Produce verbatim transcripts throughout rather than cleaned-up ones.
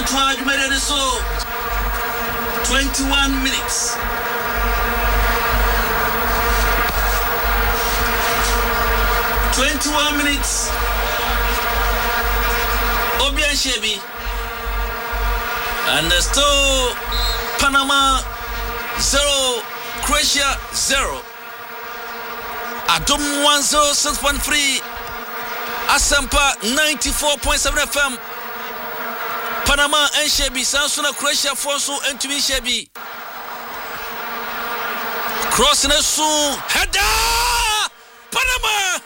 twenty-two minutes so twenty-one minutes. twenty-one minutes. Obian Shebi. And still Panama zero, Croatia zero. Adom one zero six point three. Asampa ninety-four point seven F M. Panama and Shebi. Sansuna Croatia Fonso and Tumi Shebi. Crossing a soon. Header! Panama!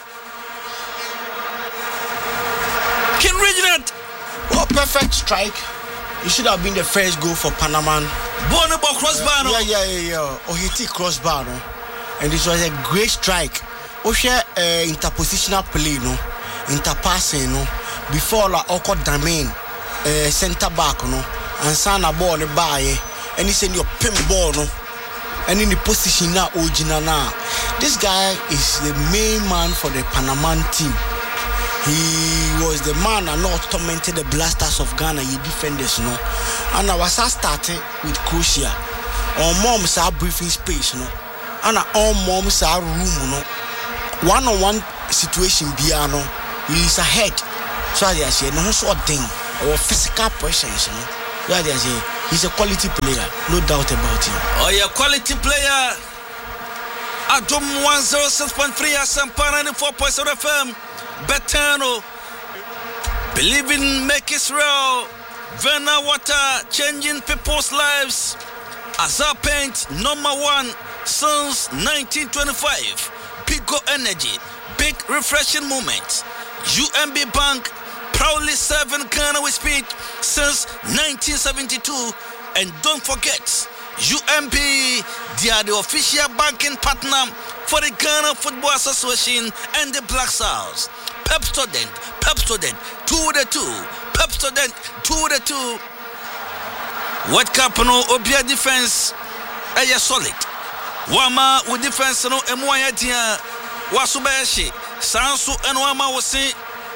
Can Reginald? Oh, perfect strike. It should have been the first goal for Panama. Bonobo crossbar. Uh, yeah, yeah, yeah, yeah. Oh, he took crossbar. No? And this was a great strike. Oh, share uh, interpositional play, no? Interpassing, no? Before la like, awkward domain, uh, center back, no? And sana ball the bar, and he send your pin ball, no? And in the position now, original now. This guy is the main man for the Panaman team. He was the man that not tormented the Blasters of Ghana, you defenders, no. And I was starting with Croatia. Our moms are briefing space, no. And our moms are room, no. One on one situation, piano, he is ahead. So I say, no sort of thing, or physical presence, no. So I say, he's a quality player, no doubt about him. Oh, yeah, quality player. Adom one oh six point three, Asampa ninety-four point seven F M. Betano, believe in make Israel, Vena water, changing people's lives. Azar Paint, number one since nineteen twenty-five. Pico Energy, big refreshing moment. U M B Bank, proudly serving Ghana with speed since nineteen seventy-two. And don't forget, U M B, they are the official banking partner for the Ghana Football Association and the Black Stars. Pepsodent, Pepsodent, two the two, Pepsodent, two the two. What Capano Obia defense? Aya solid. Wama with defense no Emoya dia. Wasubashi, Sansu and Wama was say.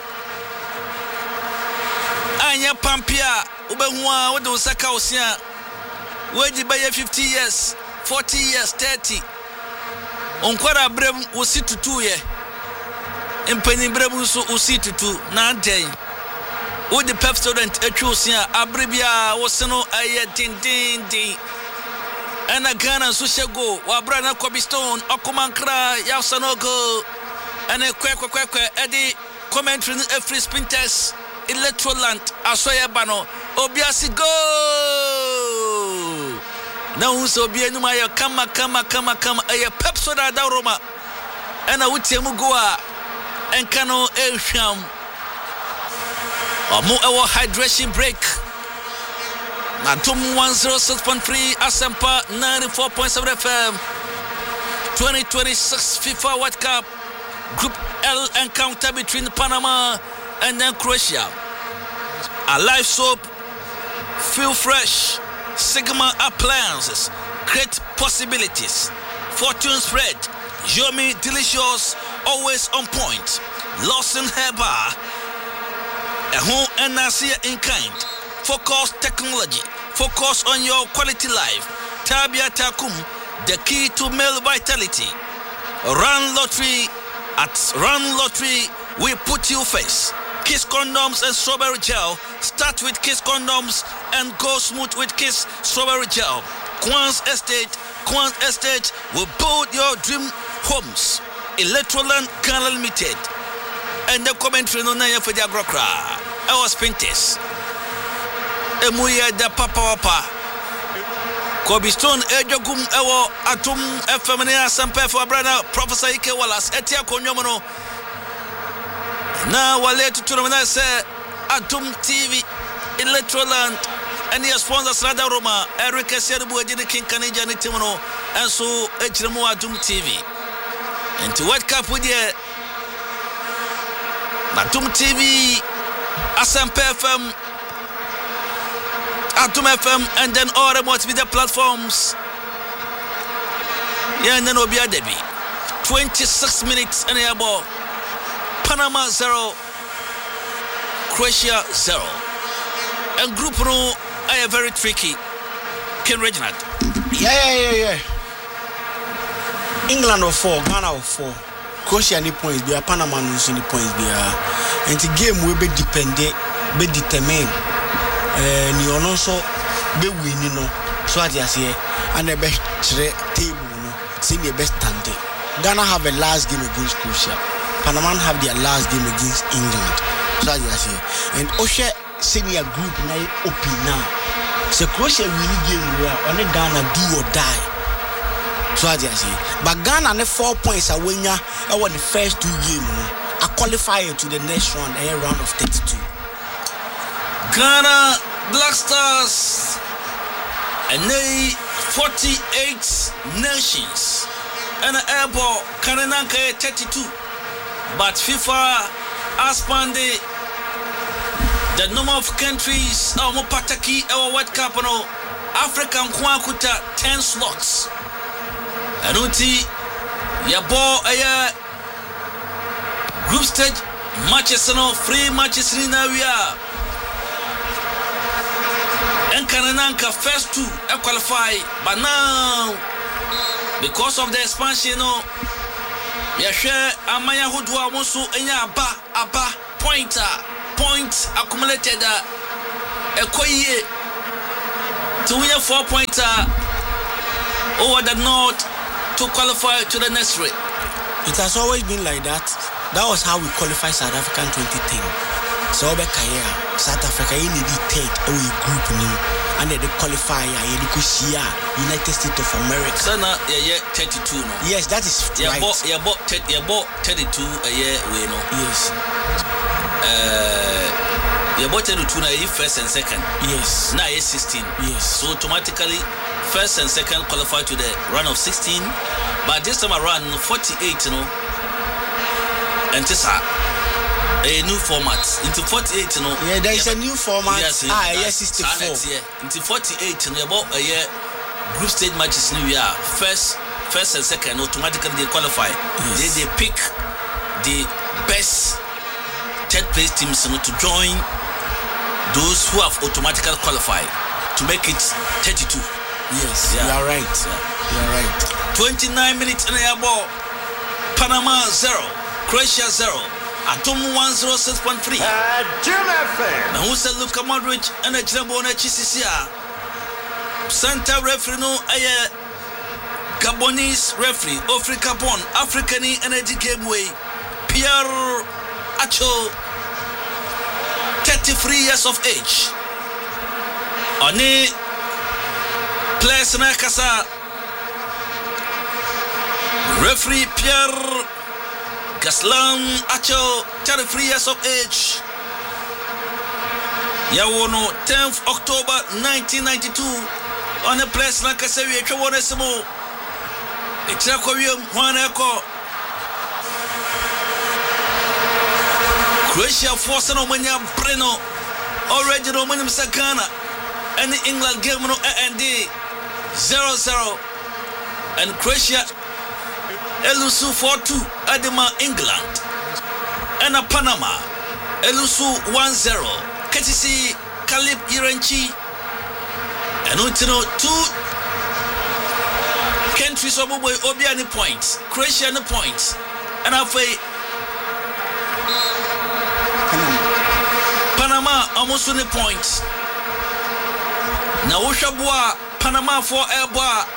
Anya Pampia, Ubewa, what do Saka Osia? Where did buy fifty years, forty years, thirty? Onkwara Brem was sit to two years. Impeni brebu so usi tutu na den wo de pep student atwosia abribia wo se no aye din din din ana Ghana so shego wa bra na Kobe Stone okomankra ya so no go ana kwe kwe kwe kwe edi commentary no free sprinters electroland asoye ba no obiasi go na unso obi enuma ya kama kama kama kama aye pep soda da Roma ana wutiemu go a Enkano Elsham. Omo ewo hydration break. Natum one oh six point three, Asampa ninety-four point seven F M. twenty twenty-six FIFA World Cup Group L encounter between Panama and then Croatia. A live soap, feel fresh, Sigma appliances, great possibilities, fortune spread, yummy, delicious, always on point. Lawson Herbar, a home and Nasia in kind. Focus technology. Focus on your quality life. Tabia Takum, the key to male vitality. Run lottery. At Run Lottery, we put you first. Kiss condoms and strawberry gel. Start with Kiss condoms and go smooth with Kiss strawberry gel. Quans Estate, Quans Estate will build your dream homes. Electroland Ghana Limited. And the commentary no na for the agrokra. I was Pintes. Emuya da papa papa. Kobe Stone ejogum ewo atum F M na Asampa for brother Professor Ike Wallace etia konyomono. Na wale tutu na say Atum T V Electroland and your sponsors Rada Roma Eric Serbu ejide King Kanija ni timono and so ejremu Atum T V. And to World Cup with you Atum T V Asampa F M Atum F M and then all the multimedia platforms. Yeah, and then Obia Debi. twenty-six minutes and a ball. Panama zero, Croatia zero. And group no are very tricky. Ken Reginald. Yeah, yeah, yeah, yeah. England of four, Ghana of four. Croatia any points, be a Panama no any points be a. And the game will be dependent, be determined. And you also be winning no. So I just say, and the best table no, see the best stand. Ghana have a last game against Croatia. Panama have their last game against England. So I just say, and Osha senior group now open now. So Croatia winning game where on the Ghana do or die. So I just say, but Ghana ne four points away now. I won the first two games. I qualify to the next round, a round of thirty-two. Ghana Black Stars and they forty-eight nations and airball Kanananka thirty-two. But FIFA has expanded the number of countries our Pataki our World Cup no African Kwakuta ten slots. Anuti ya ball a group stage matches no free matches in area. And Kanananka first two qualify, but now because of the expansion no ya share amaya hodwa musu enya aba aba pointer points accumulated ekoye to win four pointer over the north to qualify to the next race. It has always been like that. That was how we qualified South African twenty ten. So be kaya South Africa in the third or group new and they qualify you go see United States of America. So now yeah thirty-two no. Yes, that is yeah, right. Bo, yeah, bo, yeah, bo, thirty-two a year we know. Yes. Uh yeah, bo thirty-two na you first and second. Yes. Now is sixteen. Yes. So automatically first and second qualify to the round of sixteen. But this time around forty-eight you know. And this a new format into forty-eight you know. Yeah, there is yeah, a new format. Yes, ah, yes, sixty-four. Yeah, into forty-eight you know about a year group stage matches new year. First first and second automatically they qualify. Yes. Then they pick the best third place teams you know, to join those who have automatically qualified to make it thirty-two. Yes, yeah. You are right. Yeah. You are right. twenty-nine minutes in the air ball. Panama zero, Croatia zero. Atom one oh six point three. Now who said Luka Modric and a Jabona Chisisia? Santa referee no aye Gabonese referee, Africa Bon, African Energy Gameway, Pierre Acho, thirty-three years of age. Oni place na kasa referee Pierre Gaslan Acho, thirty-three years of age. Yawono tenth October nineteen ninety-two on a place like I said, we are one small. It's a Korean one echo. Croatia force no mania Breno already Roman Sakana and the England game no and zero zero and Croatia Elusu four two Adema England and a Panama Elusu one zero Katisi Kalib Iranchi and Untino two countries of Obiani points Croatia no points and I say Panama almost on the points now Ushabua Panama for Airboa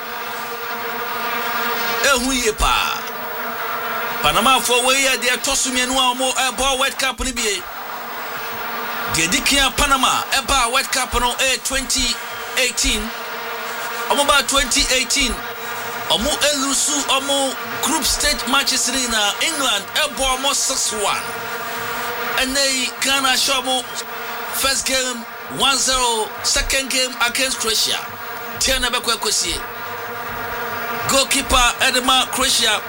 Ehuyepa Panama for where they are tossing me no more Airboa World Cup in the B A. Gedikia Panama Eba World Cup no A twenty eighteen. Omo about twenty eighteen. Omo elusu omo group stage matches in England Eba almost six one. And they Ghana show first game one zero, second game against Croatia. Tiana Bekwe Kosie. Goalkeeper Edema Croatia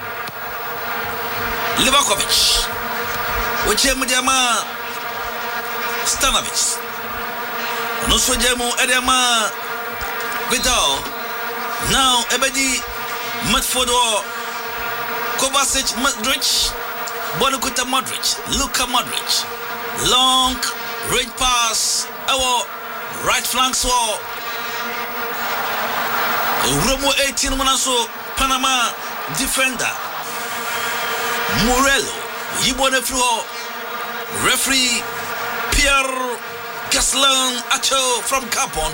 Livakovic. Uchemu Diama Stanovic. Nusro Jemu Edema Vidal. Now Ebedi Medfodo Kovacic Modric. Bonukuta Modric. Luka Modric. Long range pass. Our right flank so Romo eighteen Monaso Panama defender Morello Yibone Fluo referee Pierre Gaslan Acho from Capon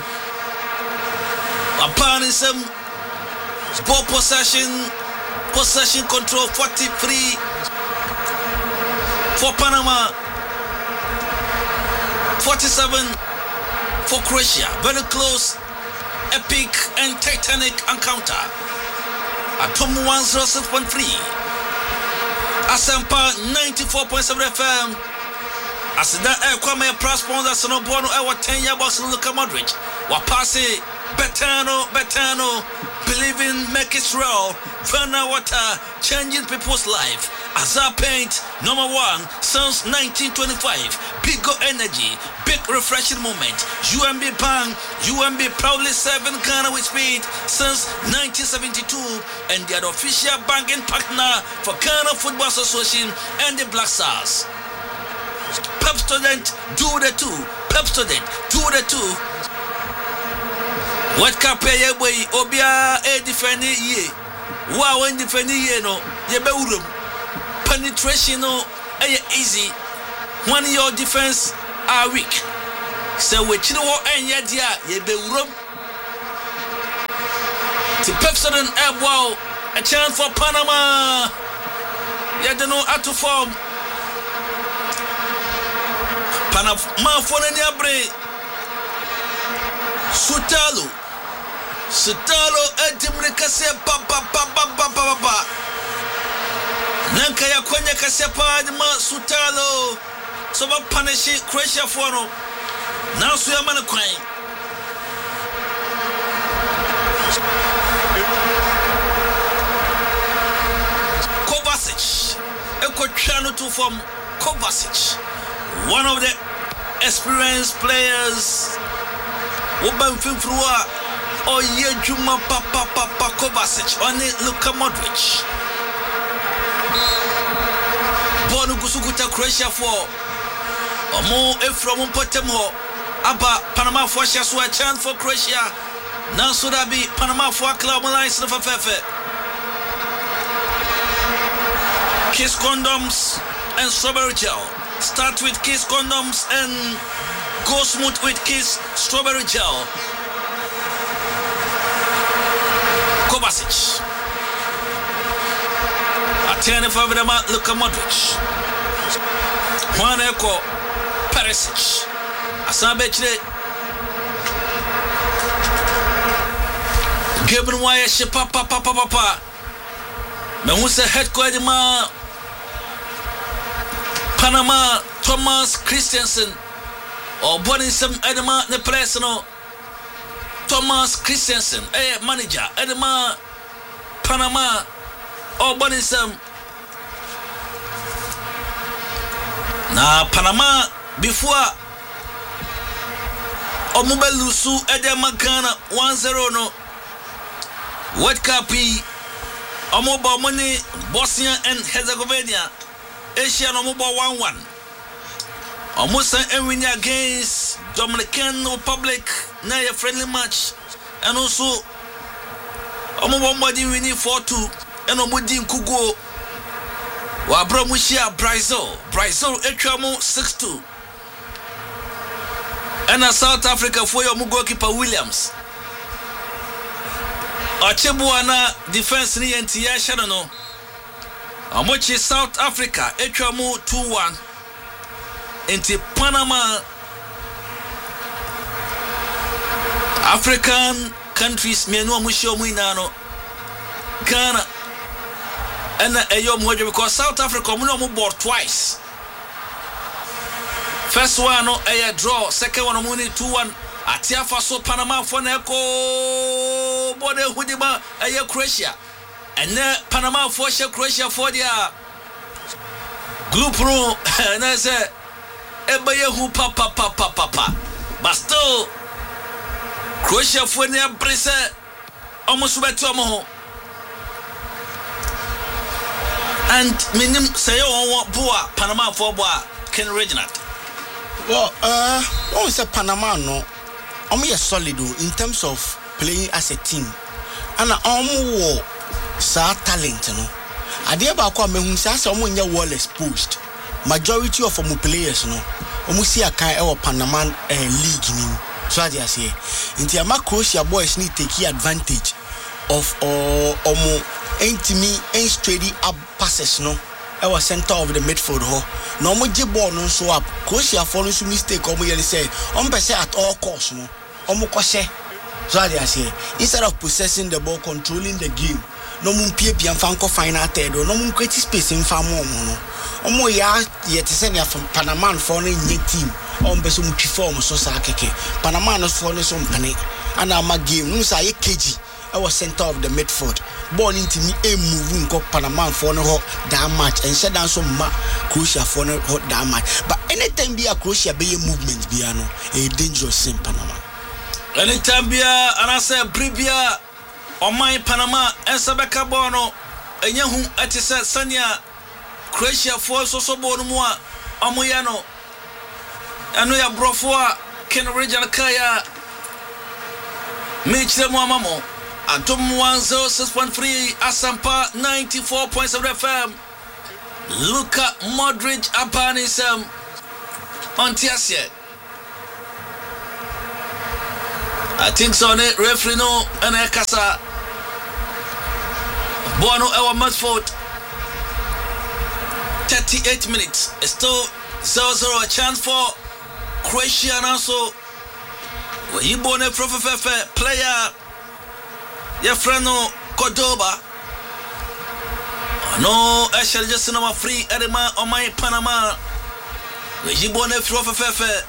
upon some ball possession possession control forty-three for Panama, forty-seven for Croatia. Very close, epic and titanic encounter. Atom one oh six point three, Asempa ninety-four point seven F M. Asida e kwame press sponsor no bono e wa ten year boss Luka Modric. Wa passe Betano Betano believing make it real. Fana water changing people's life. Azar Paint number one since nineteen twenty-five. Big go energy, big refreshing moment. U M B Bang, U M B proudly serving Ghana with speed since nineteen seventy-two, and they are the official banking partner for Ghana Football Association and the Black Stars. Pep student do the two. Pep student do the two. What can pay boy Obia a defending ye? Wow, when defending ye no, ye be urum. Penetration no, eh easy. One of your defense are weak. So we chill what and yet dia ye be urum. To Pep student eh wow, a chance for Panama. Ye don't know how to form. Panama for any abre. Sutalo. Sutalo edimre kase pa pa pa pa pa pa pa. Nanka ya kwenye kase pa adima Sutalo. So ba punish Croatia for no. Now so ya mana kwen. Kovacic. Eko chano to from Kovacic. One of the experienced players. Oban Finfrua. Oh yeah, Juma Papa Papa Kovacic on it, Luka Modric. Bonu Gusukuta Croatia for Omo Efrom Potemo Abba Panama for Shasua chance for Croatia. Now should I be Panama for Club Alliance of Fefe. Kiss condoms and strawberry gel. Start with Kiss condoms and go smooth with Kiss strawberry gel. Kovacic. Atene for Vidama Luka Modric. Juan Eko Perisic. Asabechre. Given why she papa papa papa. Me who say head coach ma Panama Thomas Christensen. Or born in some Edema the place no. Thomas Christensen, eh, manager, Edema Panama, or Bonisam. Na Panama before Omubelusu Edema Ghana one zero no. World Cup Omoba Money, Bosnia and Herzegovina, Asia Omoba one one. Omusa and against Dominican Republic. Now a friendly match, and also Omobadi winning four two, and Omodin Kugo Wabramushia Brazil, Brazil Etramo six two, and a South Africa for your Mugo keeper Williams. Achebuana defense ni Ntia Shadano. Amochi South Africa Etramo two one, into Panama. African countries menu musho muinano Ghana and ayo mojo because South Africa muno mu board twice. First one no a draw, second one muni two one. Atia Faso Panama for neko bode hudiba ayo Croatia. And then Panama for Croatia for their group room and I say ebaye hu papa papa papa. But still Croatia for near Brisa almost went to Omaha. And minim say on Boa, Panama for Boa, Ken Reginald. Well, uh, what was a Panama no? omo ye solid in terms of playing as a team. And omo wo sa talent no. Ade ba kwa mehu sa se omo nya well exposed. Majority of omo players no omo si akan e wo Panama eh, league ni. So I say inti ama Croatia boys need take advantage of or omo entimi en steady up passes no. I was center of the midfield ho. No mo je ball no so up. Croatia follow some mistake omo yele say on be say at all costs no. Omo kwose. So I say instead of possessing the ball, controlling the game, no mun pie pie fanko final third no mun create space in fam mo no. Omo ya ye te say na from Panama for no nye team. On be so mu form so sa keke. Panama no for no so mpane. Ana ma game no say K G. I was center of the midfield. Born into me a move nko Panama for no that match and said down some ma Croatia for no that match. But anytime be a Croatia be a movement be no a dangerous in Panama. Anytime be a and I say Bribia on my Panama and Sabeka Bono and Yahu at Sanya Croatia for so so bonumwa Amuyano and we are Brofua Ken Regional Kaya Mitch the Mwamamo. Atom one oh six point three Asampa ninety-four point seven F M. Luka Modric Abanisem on Tiasie. I think so ne referee no and Ekasa Bono our Masford thirty-eight minutes. It's still zero zero, a chance for Croatia and also when you born a player Yefrano Cordoba. No, I shall just know free Edema on my Panama. When you born a Frofefe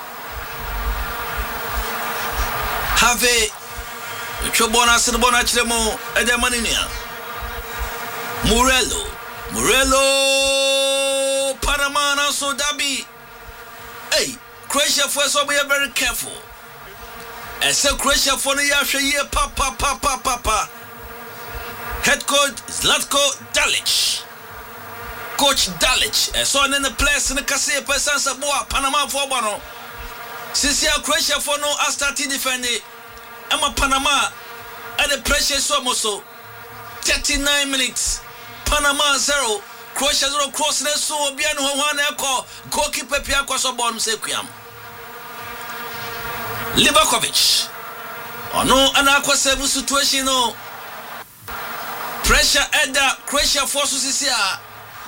have a Chobona Sinabona Chemo Edemania Morello Morello Panama so Dabi. Hey, Croatia for so we are very careful. And so Croatia for the year, papa, papa, papa. Head coach Zlatko Dalic. Coach Dalic. And so in the place in the Cassia Pesansa Boa, Panama for Bono. Since you Croatia for no, I started defending. I'm a Panama. And the pressure is almost so. thirty-nine minutes. Panama zero. Croatia zero cross the so Biano one echo. Goalkeeper Piaco so bottom sequiam. Livakovic. Oh no, an aqua seven situation. No pressure at the Croatia forces is here.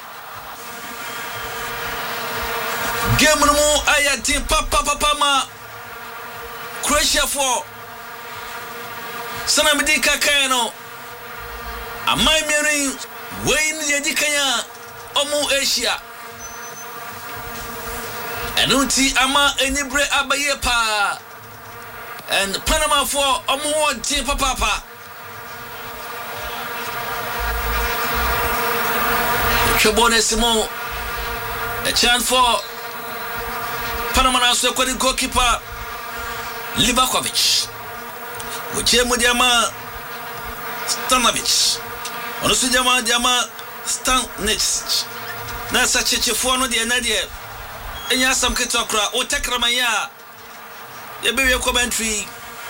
Game no more. I had team Papa Papa Ma Croatia for Sanamidika Kano. Am I meaning Wayne Yadikaya Omu Asia? Anunti Ama Enibre Abayepa. And Panama for Omo team Papa. Chobone Simon. A chance for Panama also calling goalkeeper Livakovic. Uchemo Diama Stanovic. Onosu Diama Diama Stanic. Nasa Cheche for no the Nadia. Enya Sam Ketokra o Takramaya. You be your commentary.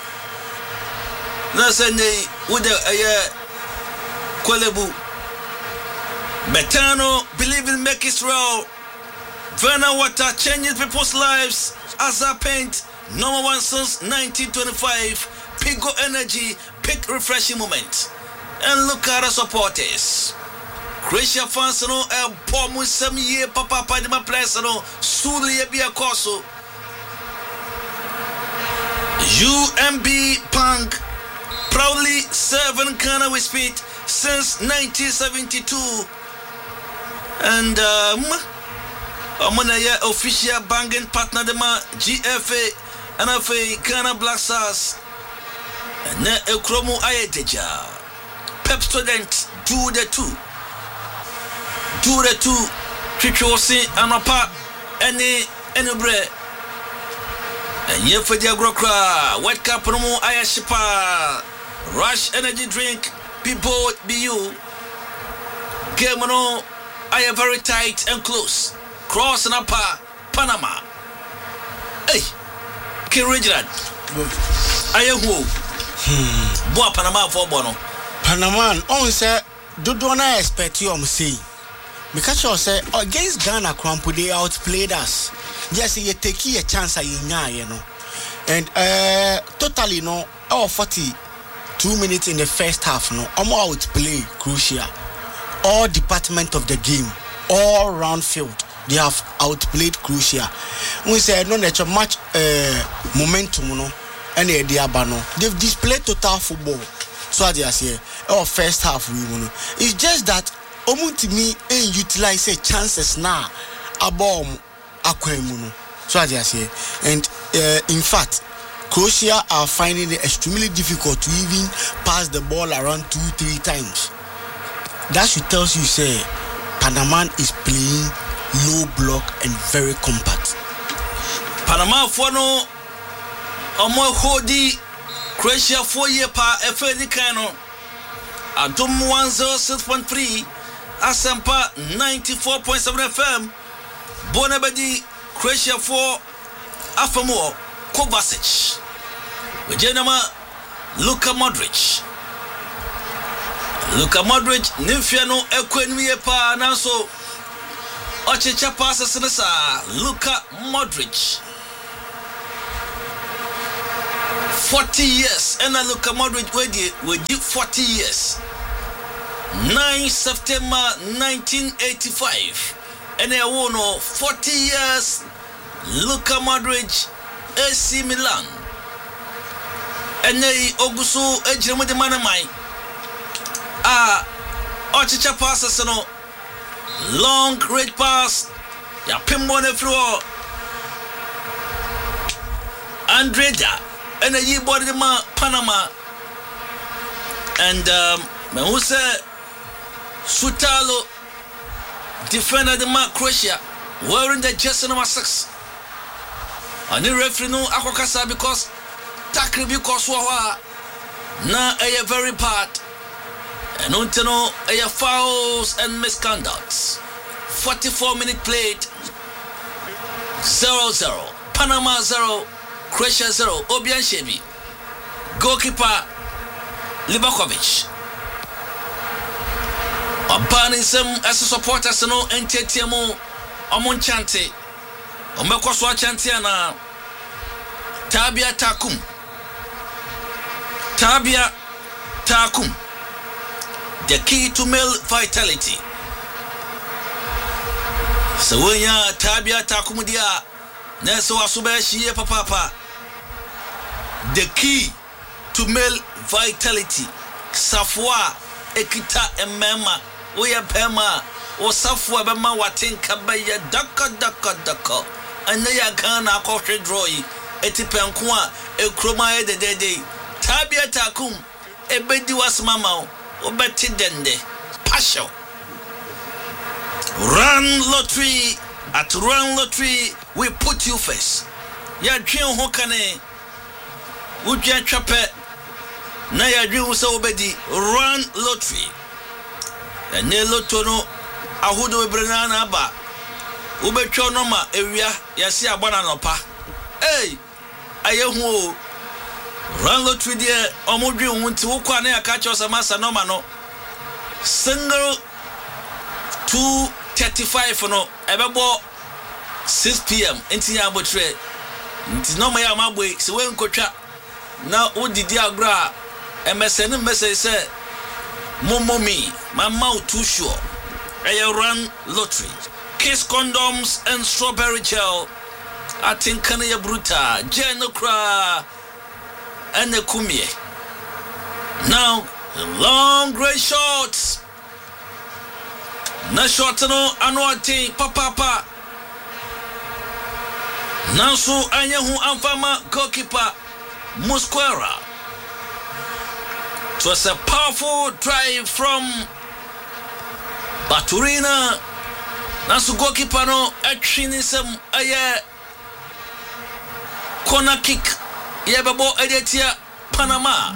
Nasa ne with the uh Kwalebu. Betano believe in make Israel. Verna water changes people's lives as a paint. Number one since nineteen twenty-five. Pigo energy, pick refreshing moment. And look at the supporters. Croatia fans no a pomu some year papa padima place no suli be a coso. U M B Punk proudly serving Ghana with speed since nineteen seventy-two. And um Omanaya official banging partner dema G F A and F A Ghana Black Stars. And na Ekromu Ayeteja. Pep student do the two. Do the two. Trichosi and apa any any bread. And ye for the agrokra. White cap no Ayashipa. Rush energy drink. People be you. Game no. I am very tight and close. Cross and upper Panama. Hey, King Reginald. Aye who? Hmm. Boa Panama for Bono. Panama on say do not expect you am say. Because you say against Ghana Crampo they outplayed us. Yes, you take a chance at you know. And uh totally no oh forty-two minutes in the first half no. I'm outplay Croatia. All department of the game, all round field. They have outplayed Croatia. We say no nature much uh, momentum no and the Diabano. They've displayed total football. So they say our first half we know. It's just that Omutimi ain't utilize chances now abom akwemuno. So they say and uh, in fact Croatia are finding it extremely difficult to even pass the ball around two, three times. That should tell you say Panama is playing low block and very compact. Panama for no omo hodi Croatia four year pa efe di kano Adum one oh six point three Asempa ninety-four point seven F M Bonabedi Croatia four Afamo Kovacic Wejenama Luka Modric Luka Modric Nimfiano Ekwenye pa nanso Ochecha passes nasa Luka Modric forty years and a Luka Modric wedi wedi forty years ninth September nineteen eighty-five and a wono forty years Luka Modric A C Milan and a Ogusu ejiremu de manamai ah Ochecha passes no long great pass ya pimbo ne floor Andreda and a ye body ma Panama and um me who say Sutalo defender the ma Croatia wearing the jersey number six and the referee no akokasa because tackle because wa na a very bad and until no a fouls and misconducts. forty-four minute played. zero zero. Panama zero. Croatia zero. Obian Shebi. Goalkeeper Livakovic. Abaning some as a supporter no entetiamo Omon Chante. Omeko Swa Chantiana. Tabia Takum. Tabia Takum. The key to male vitality. So when ya Tabia Takumudia Neso Asubashi Papa. The key to male vitality. Safwa Ekita Emema Oya Pema or Safwa Bema Watinka Baya Daka Daka Daka and Naya Kana Koshe Droy Etipankwa Ekroma de Dede Tabia Takum Ebedi was Mama Obeti Dende Pasho Run Lottery. At Run Lottery we put you first. Ya dream hokane Uja chape na ya dream so obedi Run Lottery. And ne lotto no ahudo ebrena na aba ubetwa no ma ewia yase abona no pa. Hey ayehu Run Lottery de omodwe hu nti wo kwa na ya ka chosa masa no ma no single two thirty-five no ebebo six p m enti ya botre nti no ma ya mabwe se we nkotwa na odidi agra M S N message say momomi mama too sure a Run Lottery Kiss condoms and strawberry gel atinkana ya bruta genokra and the kumie now the long gray shorts na short no anoti papa papa nanso anyahu amfama goalkeeper Musquera. It was a powerful drive from Baturina. Nanso goalkeeper no atwinisem aye corner kick yebebo edetia Panama.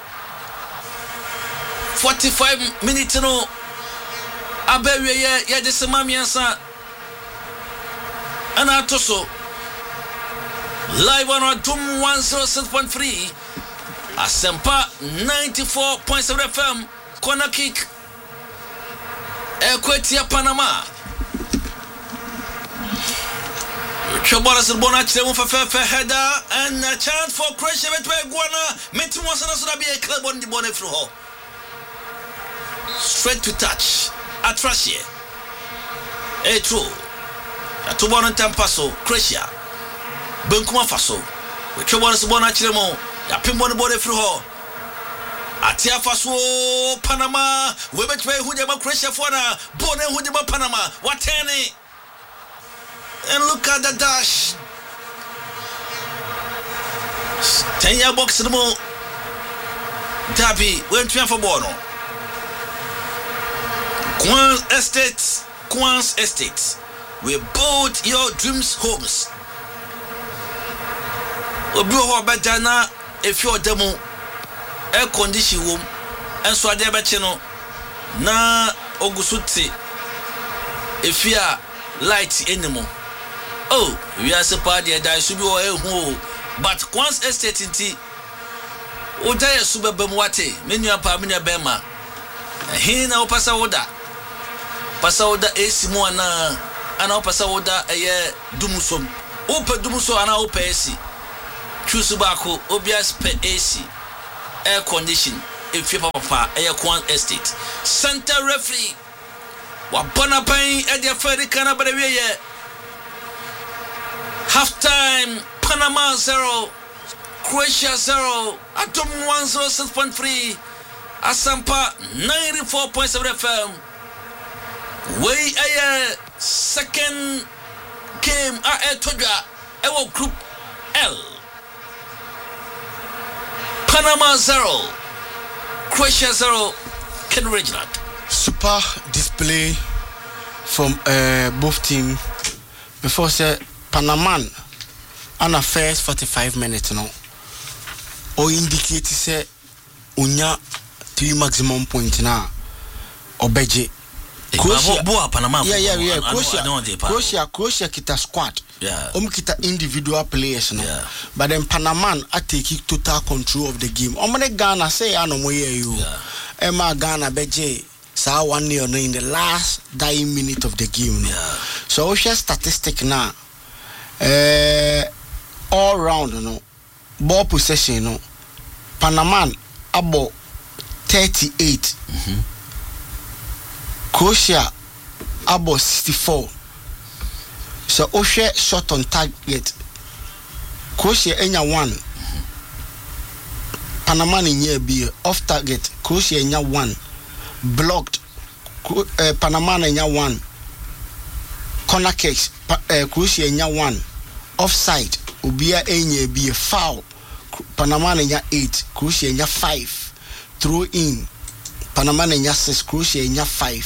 forty-five minutes no abewe ye ye desema miansa ana toso Live on our Doom one oh six point three. Asempa ninety-four point seven F M. Corner kick. Equatia Panama. Chobolas and Bonach for header and a chance for Croatia with Guana. Meeting was another be a club on the bonnet through. Straight to touch. Atrasia. A true. A two one and Tampaso, Croatia. Benkuma Faso. We Chobolas Bonachemo. Ya pimbo the body through. Atia Faso, Panama. We bet where who the Croatia for na. Bone who the Panama. What any? And look at the dash. ten year box in the mall. Dabi, went to for Bono. Quans Estates, Quans Estates. We build your dreams homes. Obi ho badana if your demo air condition room and so ade abeche no na ogusuti if you are light anymore. Oh, we are separated that should be who but Quans Estate inti Oda ya sube bemwate menu apa menu bema he na opasa oda pasa oda esi mo ana ana opasa oda eye dumusom ope dumuso ana ope esi choose bako obias pe esi air condition if you papa eye Quans Estate center referee wa bona pain e dia feri kana bade wiye half time Panama zero Croatia zero Atom one oh six point three Asampa ninety-four point seven F M. Way a second game at Toga our group L. Panama zero Croatia zero. Ken Reginald. Super display from uh, both teams. Before say Panaman on a first forty-five minutes now. Or indicate say unya three maximum point now. Obeje. Croatia, Panama. Yeah, yeah, yeah. Croatia, Croatia, Croatia kita squad. Yeah. Um kita individual players now. Yeah. But then Panaman are taking total control of the game. Omane Ghana say I no more you. Emma Ghana beje. So one year in the last dying minute of the game. Yeah. So we share statistic now. Uh, all round, you know, ball possession, you know, Panaman about thirty-eight, mm-hmm. Croatia about sixty-four. So we share shot on target. Croatia enya one, mm-hmm. Panaman enya be off target. Croatia enya one, blocked. Uh, Panaman enya one. Corner kicks, uh, Croatia enya one. Offside, Ubia enya be a foul. Panama enya eight, Croatia enya five. Throw in, Panama enya six, Croatia enya five.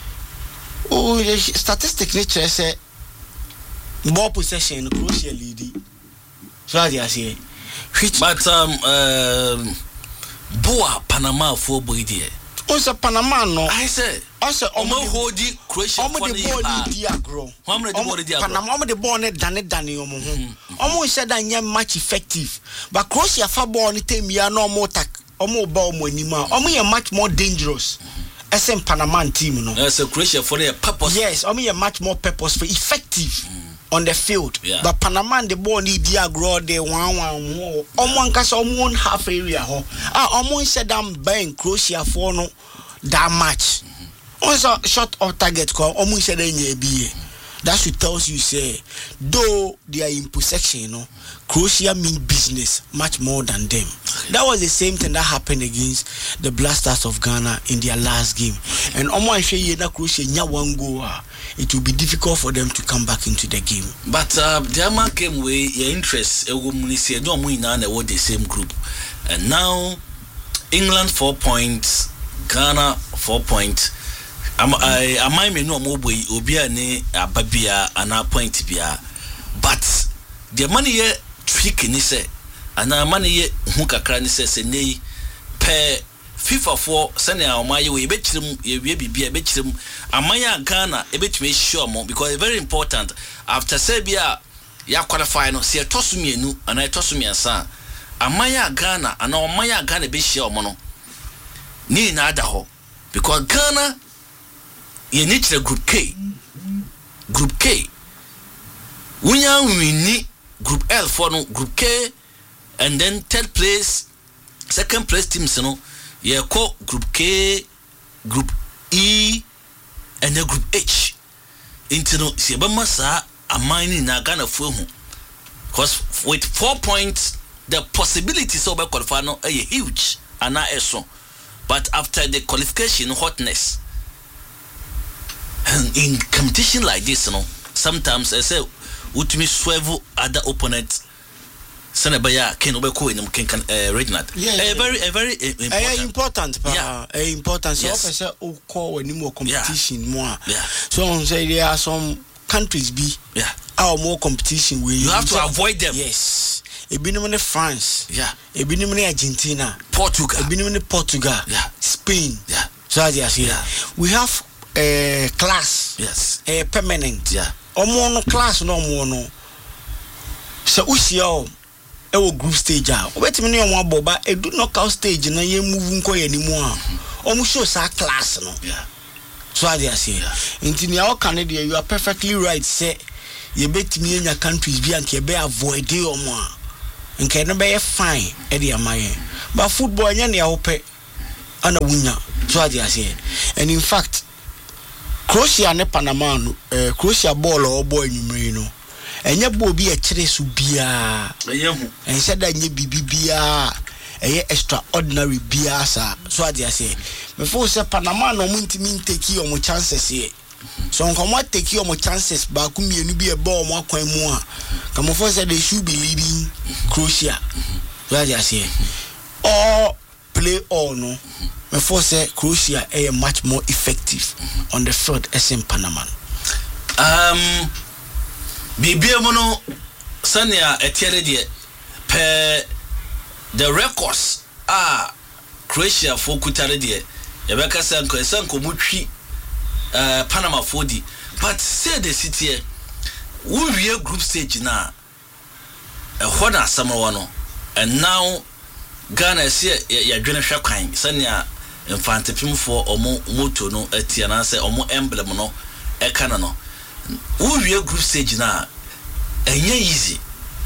Oh, the statistic nature say ball possession, Croatia lead. So I say, but um, um, Boa Panama for boy there. Also Panama no. I say. Also, Omo hodi Croatia for the ball di agro. Omo the ball di agro. Panama omo the ball ne dane dane omo ho. Omo said that nya match effective. But Croatia fa ball ni tem ya no omo tak. Omo ball mo anima. Omo ye much more dangerous. S M Panama team no. That's a Croatia for their purpose. Yes, omo ye much more purposeful, effective mm. on the field. Yeah. But Panama the ball ni di agro de one one. Omo ankasa omo one half area ho. Ah omo said am ben Croatia for no that match. Also shot off target call almost said any that should tells you say though they are in possession, you know, Croatia mean business much more than them. That was the same thing that happened against the Blasters of Ghana in their last game. And almost say na Croatia nya one goal, it will be difficult for them to come back into the game. But uh, the man came with your interest. No more the same group, and now England four points, Ghana four points. Am I am I me no mo boy obi ani ababia ana point bia but the money ye trick ni say ana money ye hu kakra ni say say nei pe FIFA for send our my we be chirim ye we bibia be chirim amaya Ghana e betime show mo because it's very important after Serbia ya qualify no se etoso mienu ana etoso miensa amaya Ghana ana omaya Ghana be hia omo no ni na ada ho because Ghana ye need group K group K Unya winni group L for no group K and then third place second place teams no ye call group K group E and then group H into no se ba masa amani na Ghana fo hu because with four points the possibilities of qualify no are huge and na eso but after the qualification hotness and in competition like this you know sometimes I say utimi swerve other opponents Senabaya can obeko in can uh, Reginald. Yeah, a yeah, very a very uh, important. Uh, important, pa, yeah. Uh, important. So yes. I say oh call any more competition yeah. more. Yeah. So on say there are some countries be yeah our more competition where you, you have to say, avoid them. Yes. A minimum France. Yeah. A minimum Argentina. Portugal. A minimum Portugal. Yeah. Spain. Yeah. So as you see, yeah. we have a uh, class. Yes. A uh, permanent. Yeah. Omo no class no mo no. So usia ewo group stage a obetimi ne omo aboba edu knockout stage na ye move nko ye ni mu a omo show sa class no yeah so I dey say intini ya Canada you are perfectly right say ye betimi enya countries bi anke be avoid omo a nke no be fine e dey amaye but football nya ne ahope ana wunya so I dey say and in fact Croatia ne Panama no eh, Croatia ball or boy nyumre no enye bo bi e kire su bia eyehu ense da nye bibi bia eye extraordinary bia sa so ade ase me fo se Panama no muntimi nteki o mo chances ye so nkomo take o mo chances ba ku mienu bi e ba o mo akwan mu a kamo fo se they should be leading Croatia so ade ase or play all no me fo se Croatia is much more effective on the field as in Panama. um Bibia mono sania etiere de per the records ah Croatia for kutare de yebeka sanko sanko mutwi uh, Panama forty but say the city we wie group stage na e ho na asamawo no and now Ghana say ya dwene hwekwan sania infantepim for omo moto no etia na say omo emblem no e kana no we group stage na enye easy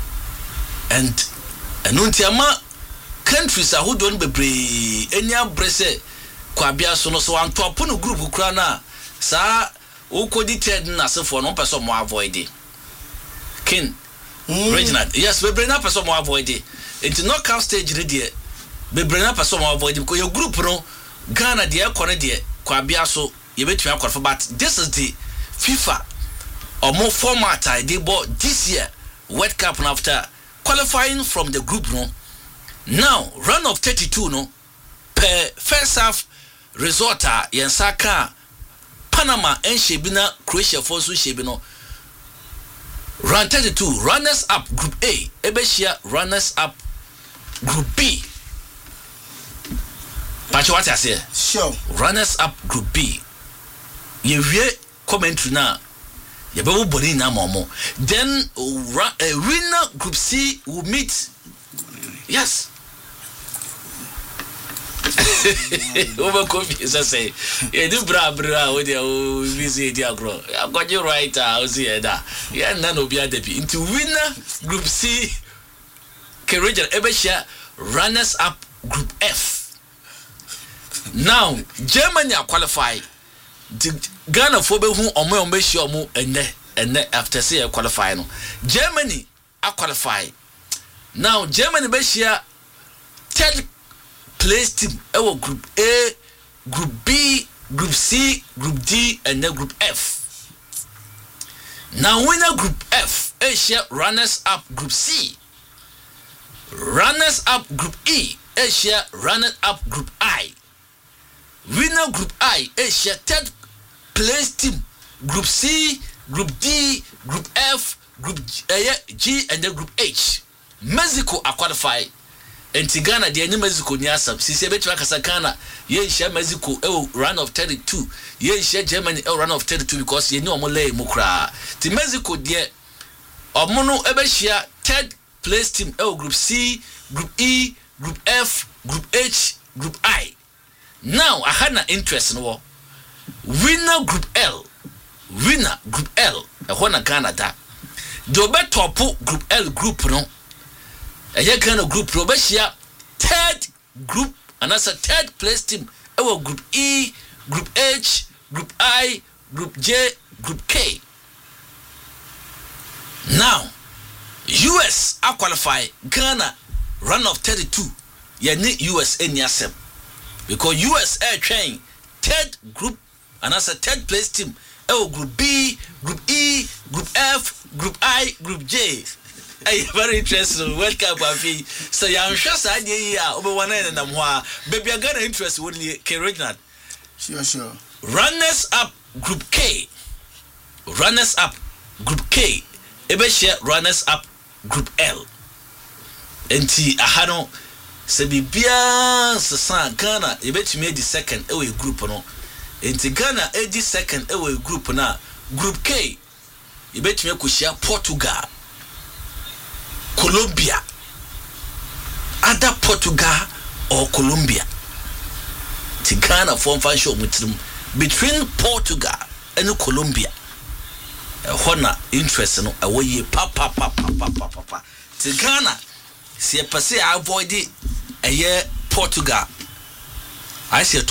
and enuntiama countries are who don't be brave any abrese kwabia so no so antopo no group kura na sa ukodited na sefo no person mo avoid it kin mm. Reginald yes we bring up person mo avoid it into knockout stage ready we bring up person mo avoid it because your group no Ghana de ekone de kwabia so ye betu akwa but this is the FIFA or more format I did bought this year World Cup after qualifying from the group no now run of thirty-two no per first half result yensaka Panama and Shebina Croatia for so Shebino run thirty-two runners up group A Ebesia runners up group B but what I say sure runners up group B ye wie commentary na yebebo boni na momo then uh, winner group C will meet yes over confuse say e di bra bra o dey o busy dey agro I got you right I see that yeah na no be adepi into winner group C Kereja Ebesha runners up group F now Germany are qualified Ghana for be who omo omo shi omo enne enne after say qualify no Germany are qualified now Germany be share third place team our group A group B group C group D and then group F now winner group F Asia runners up group C runners up group E Asia runners up group I winner group I Asia third place team group C group D group F group G and then group H Mexico are qualified and Ghana the any Mexico near sub sisi betwa kasakana ye share Mexico e run of thirty-two ye share Germany e run of thirty-two because ye no mo lay mu kra ti Mexico de omono ebehia third place team e group C, group E, group F, group H, group I. Now I had an interest no winner group L, winner group L e ho na Canada. Do be top group L group no. E ye Ghana group no behia third group and as a third place team e group E, group H, group I, group J, group K. Now U S are qualify Ghana run of thirty-two. You need U S A nyasem because U S A train third group and as a third place team. Oh, group B, group E, group F, group I, group J. Hey, very interesting. Welcome, Bafi. So I'm sure that yeah, over one end and I'm wa. Baby, I got an interest with the K Reginald. Sure, sure. Runners up, group K. Runners up, group K. Ebe share runners up, group L. Enti ahano se bibia se san Ghana ebe to made the second away group no. Enti Ghana edi second away group na group K ebe to me share Portugal, Colombia, either Portugal or Colombia. Ti Ghana form fan show between Portugal and Colombia. Hona interest no away pa pa pa pa pa pa pa pa. Ti Ghana si e pese avoid a year Portugal. I say